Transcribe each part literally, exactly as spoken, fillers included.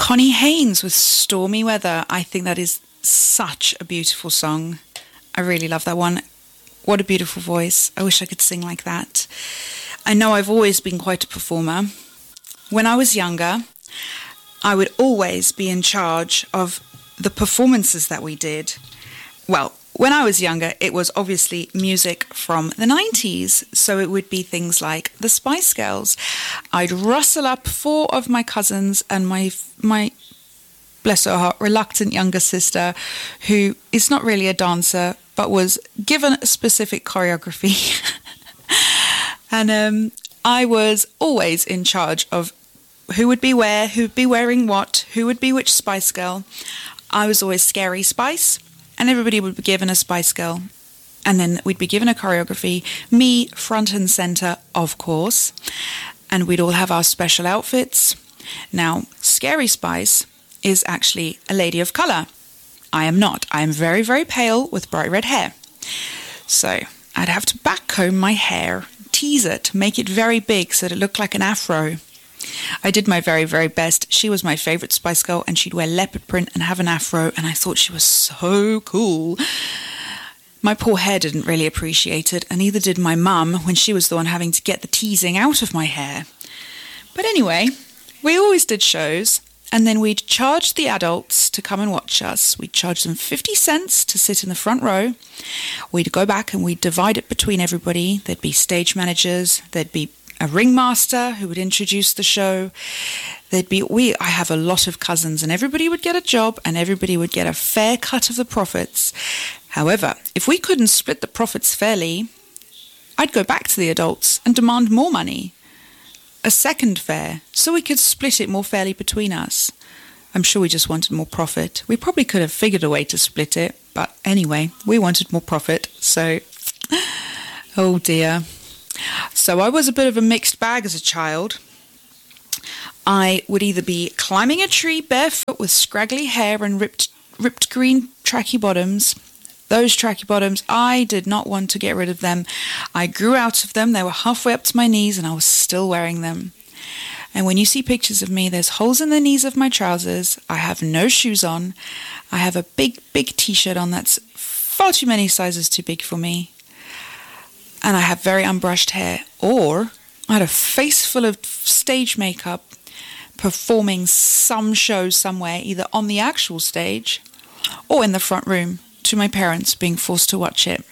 Connie Haynes with Stormy Weather. I think that is such a beautiful song. I really love that one. What a beautiful voice. I wish I could sing like that. I know I've always been quite a performer. When I was younger, I would always be in charge of the performances that we did. Well, when I was younger, it was obviously music from the nineties, so it would be things like the Spice Girls. I'd rustle up four of my cousins and my my bless her heart, reluctant younger sister, who is not really a dancer, but was given a specific choreography. and um, I was always in charge of who would be where, who would be wearing what, who would be which Spice Girl. I was always Scary Spice, and everybody would be given a Spice Girl. And then we'd be given a choreography, me front and centre, of course, and we'd all have our special outfits. Now, Scary Spice is actually a lady of colour. I am not. I am very, very pale with bright red hair. So I'd have to backcomb my hair, tease it, make it very big so that it looked like an afro. I did my very, very best. She was my favourite Spice Girl, and she'd wear leopard print and have an afro, and I thought she was so cool. My poor hair didn't really appreciate it, and neither did my mum when she was the one having to get the teasing out of my hair. But anyway, we always did shows, and then we'd charge the adults to come and watch us. We'd charge them fifty cents to sit in the front row. We'd go back and we'd divide it between everybody. There'd be stage managers, there'd be a ringmaster who would introduce the show. There'd be we I have a lot of cousins, and everybody would get a job and everybody would get a fair cut of the profits. However, if we couldn't split the profits fairly, I'd go back to the adults and demand more money, a second fare, so we could split it more fairly between us. I'm sure we just wanted more profit. We probably could have figured a way to split it, but anyway, we wanted more profit, so oh dear. So I was a bit of a mixed bag as a child. I would either be climbing a tree barefoot with scraggly hair and ripped ripped green tracky bottoms. Those tracky bottoms, I did not want to get rid of them. I grew out of them. They were halfway up to my knees and I was still wearing them. And when you see pictures of me, there's holes in the knees of my trousers. I have no shoes on. I have a big, big t-shirt on that's far too many sizes too big for me. And I have very unbrushed hair. Or I had a face full of stage makeup performing some show somewhere, either on the actual stage or in the front room to my parents being forced to watch it.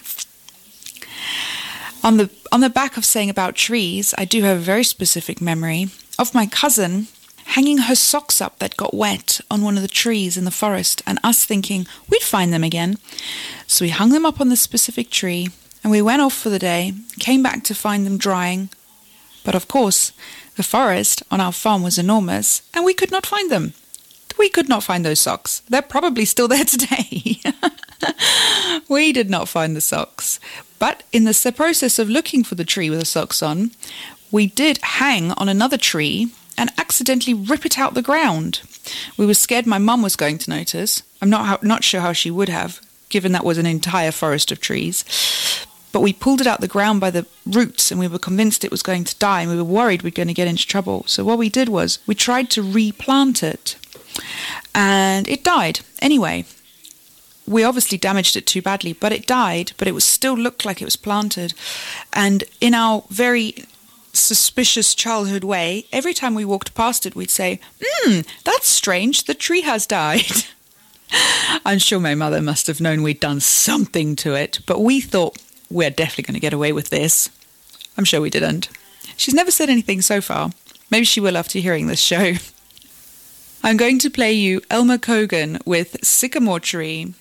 On the on the back of saying about trees, I do have a very specific memory of my cousin hanging her socks up that got wet on one of the trees in the forest, and us thinking we'd find them again. So we hung them up on the specific tree, and we went off for the day, came back to find them drying. But of course, the forest on our farm was enormous, and we could not find them. We could not find those socks. They're probably still there today. We did not find the socks. But in the process of looking for the tree with the socks on, we did hang on another tree and accidentally rip it out the ground. We were scared my mum was going to notice. I'm not not sure how she would have, given that was an entire forest of trees. But we pulled it out the ground by the roots, and we were convinced it was going to die, and we were worried we'd going to get into trouble. So what we did was we tried to replant it, and it died. Anyway, we obviously damaged it too badly, but it died, but it was still looked like it was planted. And in our very suspicious childhood way, every time we walked past it, we'd say, hmm, that's strange, the tree has died. I'm sure my mother must have known we'd done something to it, but we thought, we're definitely going to get away with this. I'm sure we didn't. She's never said anything so far. Maybe she will after hearing this show. I'm going to play you Elmer Cogan with Sycamore Tree.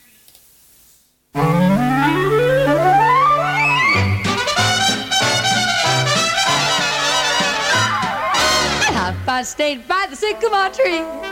I stayed by the sycamore tree